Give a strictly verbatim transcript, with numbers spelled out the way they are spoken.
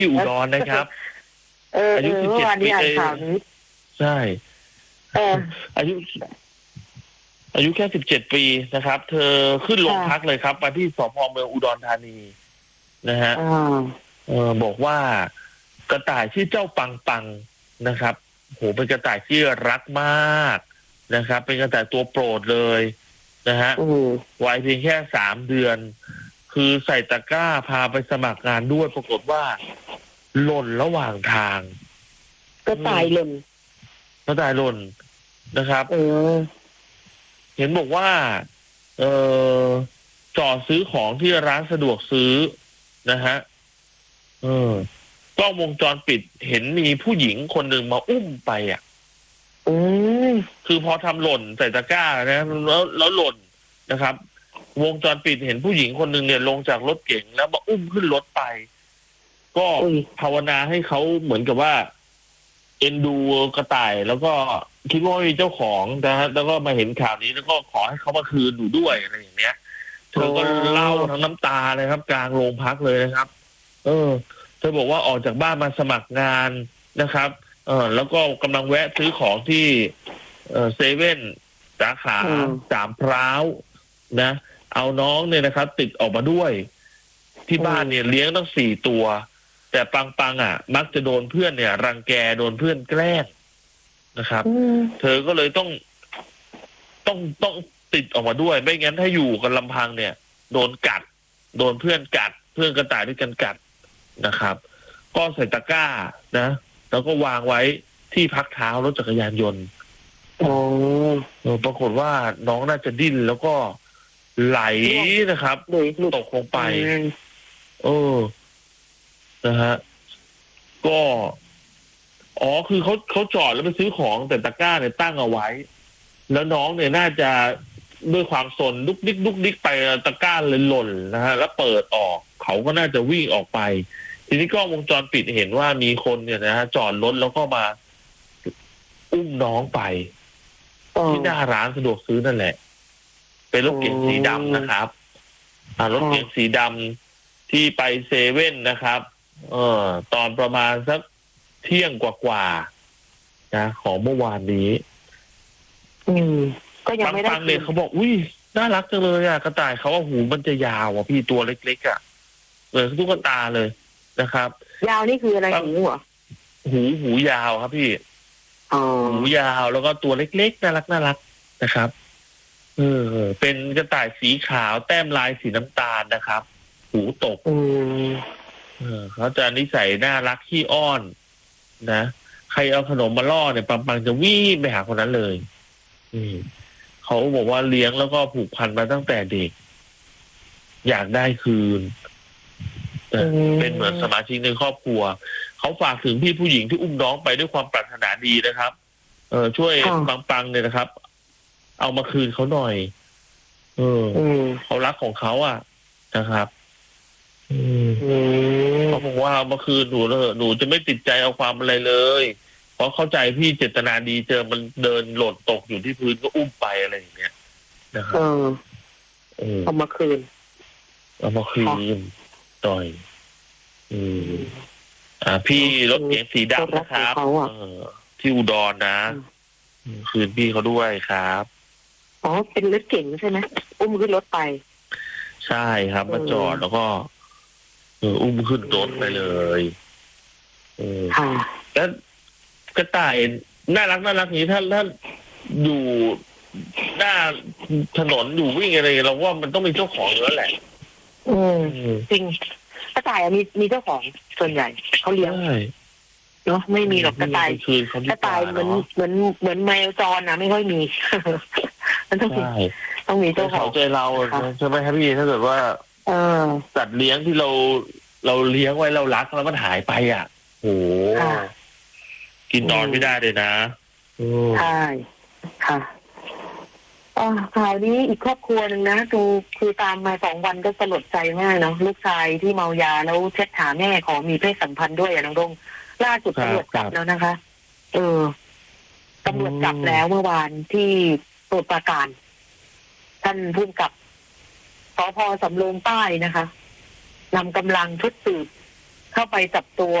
ที่อุดรนะครับเอออายุสิบเจ็ดปีใช่เอออายุอายุแค่สิบเจ็ดปีนะครับเธอขึ้นโรงพักเลยครับมาที่สพเมืองอุดรธานีนะฮะเออบอกว่ากระต่ายชื่อเจ้าปังปังนะครับโหเป็นกระต่ายที่รักมากนะครับเป็นกระต่ายตัวโปรดเลยนะฮะวัยเพียงแค่สามเดือนคือใส่ตะกร้าพาไปสมัครงานด้วยปรากฏว่าหล่นระหว่างทางกระต่ายหล่นกระต่ายหล่นนะครับเออเห็นบอกว่าเออจอดซื้อของที่ร้านสะดวกซื้อนะฮะเออกล้องวงจรปิดเห็นมีผู้หญิงคนหนึ่งมาอุ้มไปอ่ะอืมคือพอทำหล่นใส่ตะกร้านะแล้วแล้วหล่นนะครับวงจรปิดเห็นผู้หญิงคนหนึ่งเนี่ยลงจากรถเก๋งแล้วมาอุ้มขึ้นรถไปก็ภาวนาให้เขาเหมือนกับว่าเอ็นดูกระต่ายแล้วก็คิดว่ามีเจ้าของนะฮะแล้วก็มาเห็นข่าวนี้แล้วก็ขอให้เขามาคืนหนูด้วยอะไรอย่างเงี้ยเธอก็เล่าทั้งน้ำตาเลยครับกลางโรงพักเลยนะครับเออเธอบอกว่าออกจากบ้านมาสมัครงานนะครับเออแล้วก็กำลังแวะซื้อของที่เออเซเว่นสาขาสามพร้าวนะเอาน้องเนี่ยนะครับติดออกมาด้วยที่บ้านเนี่ยเลี้ยงตั้งสี่ตัวแต่ปังปังอ่ะมักจะโดนเพื่อนเนี่ยรังแกโดนเพื่อนแกล้งนะครับเธอก็เลยต้องต้องต้องติดออกมาด้วยไม่งั้นถ้าอยู่กันลำพังเนี่ยโดนกัดโดนเพื่อนกัดเพื่อนกระต่ายด้วยกันกัดนะครับก็ใส่ตะกร้านะแล้วก็วางไว้ที่พักเท้ารถจักรยานยนต์โอ้ปรากฏว่าน้องน่าจะดิ้นแล้วก็ไหลนะครับตกลงไปเออนะฮะก็อ๋อคือเขาเขาจอดแล้วไปซื้อของแต่ตะกร้าเนี่ยตั้งเอาไว้แล้วน้องเนี่ยน่าจะด้วยความสนลุกดิ๊กลุกดิ๊กไปตะกร้าเลยหล่นนะฮะแล้วเปิดออกเขาก็น่าจะวิ่งออกไปทีนี้กล้องวงจรปิดเห็นว่ามีคนเนี่ยนะฮะจอดรถแล้วก็มาอุ้มน้องไปที่หน้าร้านสะดวกซื้อนั่นแหละเป็นรถเก๋งสีดำนะครับอ่ารถเก๋งสีดำที่ไปเซเว่นนะครับเออตอนประมาณสักเที่ยงกว่าๆนะของเมื่อวานนี้อืมก็ยังไม่ได้ปังๆเนี่ยเขาบอกอุ้ยน่ารักจังเลยอ่ะกระต่ายเขาว่าหูมันจะยาวอ่ะพี่ตัวเล็กๆอ่ะเหมือนตุ๊กตาเลยนะครับยาวนี่คืออะไรหูเหรอหูหูยาวครับพี่หูยาวแล้วก็ตัวเล็กๆน่ารักน่ารักนะครับเออเป็นกระต่ายสีขาวแต้มลายสีน้ำตาลนะครับหูตกเออเขาจะนิสัยน่ารักขี้อ้อนนะใครเอาขนมมาล่อเนี่ยปังๆจะวิ่งไปหาคนนั้นเลยอืมเขาบอกว่าเลี้ยงแล้วก็ผูกพันมาตั้งแต่เด็กอยากได้คืนเป็นเหมือนสมาชิกในครอบครัวเขาฝากถึงพี่ผู้หญิงที่อุ้มน้องไปด้วยความปรารถนาดีนะครับเออช่วยปังๆเนี่ยนะครับเอามาคืนเขาหน่อยเออเขารักของเขาอ่ะนะครับเขาบอกว่าเอามาคืนหนูเลยหนูจะไม่ติดใจเอาความอะไรเลยเพราะเข้าใจพี่เจตนาดีเจอมันเดินหล่นตกอยู่ที่พื้นก็อุ้มไปอะไรอย่างเงี้ยนะครับเอามาคืนเอามาคืนต่อยอืมอ่าพี่รถเก๋งสีดำนะครับที่อุดรนะคืนพี่เขาด้วยครับอ๋อเป็นรถเก๋งใช่ไหมอุ้มขึ้นรถไปใช่ครับมาจอดแล้วก็เอออุ้มขึ้นรถไปเลยเออแล้วกระต่ายน่ารักน่ารักนี้ถ้าถ้าอยู่หน้าถนนอยู่วิ่งอะไรเราว่ามันต้องมีเจ้าของอยู่แล้วแหละอืมจริงกระต่ายมีมีเจ้าของส่วนใหญ่เขาเลี้ยงเนาะไม่มีหรอกกระต่ายกระต่ายเหมือนเหมือนเหมือนแมวจรนะไม่ค่อยมีมันต้องมีต้องมีเจ้าของใจเราใช่ไหมครับพี่ถ้าเกิดว่าเออสัตว์เลี้ยงที่เราเราเลี้ยงไว้เรารักแล้วมันหายไปอ่ะโหกินนอนไม่ได้เลยนะใช่ค่ะอ๋อข่าวนี้อีกครอบครัวหนึ่งนะดูคือตามมาสองวันก็สลดใจมากเนาะลูกชายที่เมายาแล้วเช็ดหาแม่ขอมีเพศสัมพันธ์ด้วยอะน้องดงล่าสุดตำรวจจับแล้วนะคะเออตำรวจจับแล้วเมื่อวานที่สมุทรปราการท่านผู้กำกับสภ.สำโรงใต้นะคะนำกำลังชุดสืบเข้าไปจับตัว